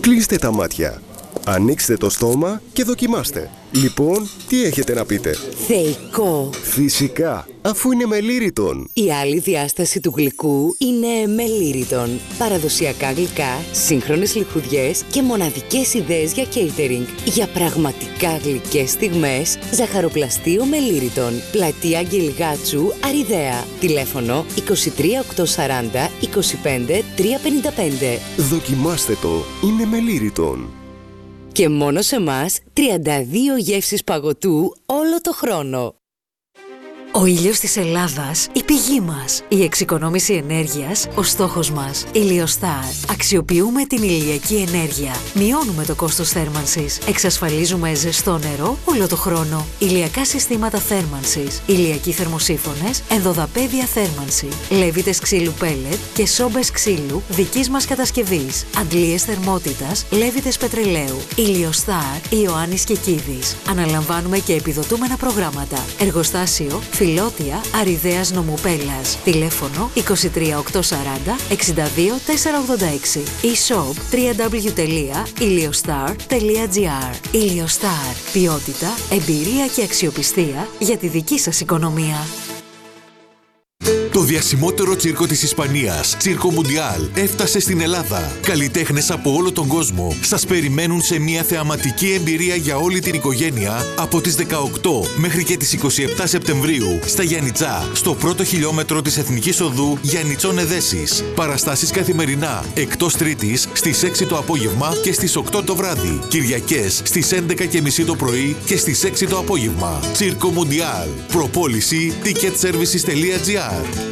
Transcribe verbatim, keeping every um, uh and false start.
Κλείστε τα μάτια. Ανοίξτε το στόμα και δοκιμάστε. Λοιπόν, τι έχετε να πείτε? Θεϊκό. Φυσικά, αφού είναι με Lyriton. Η άλλη διάσταση του γλυκού είναι με Lyriton. Παραδοσιακά γλυκά, σύγχρονες λιχουδιές και μοναδικές ιδέες για catering. Για πραγματικά γλυκές στιγμές, ζαχαροπλαστείο με Lyriton. Πλατεία Αγγελγάτσου, Αριδαία. Τηλέφωνο είκοσι τρία οκτακόσια σαράντα είκοσι πέντε τριακόσια πενήντα πέντε. Δοκιμάστε το, είναι με Lyriton. Και μόνο σε εμάς τριάντα δύο γεύσεις παγωτού όλο το χρόνο. Ο ήλιος της Ελλάδας, η πηγή μας. Η εξοικονόμηση ενέργειας, ο στόχος μας. Ηλιοστάρ. Αξιοποιούμε την ηλιακή ενέργεια. Μειώνουμε το κόστος θέρμανσης. Εξασφαλίζουμε ζεστό νερό όλο το χρόνο. Ηλιακά συστήματα θέρμανσης. Ηλιακοί θερμοσύφωνες, ενδοδαπέδια θέρμανση. Λέβητες ξύλου πέλετ και σόμπες ξύλου δικής μας κατασκευής. Αντλίες θερμότητας, λέβητες πετρελαίου. Ηλιοστάρ, Ιωάννης και Κίδης. Αναλαμβάνουμε και επιδοτούμενα προγράμματα. Εργοστάσιο Φιλότια, Αριδαίας Νομουπέλλας. Τηλέφωνο είκοσι τρία οκτακόσια σαράντα εξήντα δύο τετρακόσια ογδόντα έξι. E-shop double-u double-u double-u τελεία iliostar τελεία gr. Iliostar. Ποιότητα, εμπειρία και αξιοπιστία για τη δική σας οικονομία. Το διασημότερο τσίρκο της Ισπανίας, Circo Mundial, έφτασε στην Ελλάδα. Καλλιτέχνες από όλο τον κόσμο σας περιμένουν σε μια θεαματική εμπειρία για όλη την οικογένεια από τις δεκαοκτώ μέχρι και τις είκοσι επτά Σεπτεμβρίου στα Γιαννιτσά, στο πρώτο χιλιόμετρο της Εθνικής Οδού Γιαννιτσών Εδέσης. Παραστάσεις καθημερινά, εκτός Τρίτης στις έξι το απόγευμα και στις οκτώ το βράδυ. Κυριακές στις έντεκα και μισή το πρωί και στις έξι το απόγευμα. Circo Mundial. Προπόληση ticketservices τελεία gr.